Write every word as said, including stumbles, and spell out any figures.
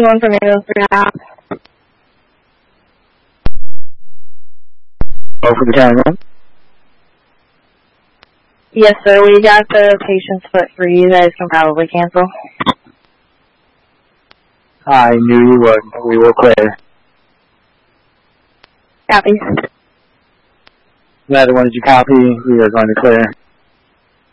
one from Eagles for now. Oh, for the camera? Yes, sir. We got the patient's foot for you. You guys can probably cancel. I knew you would. We will clear. Copy. Another one, did you copy? We are going to clear.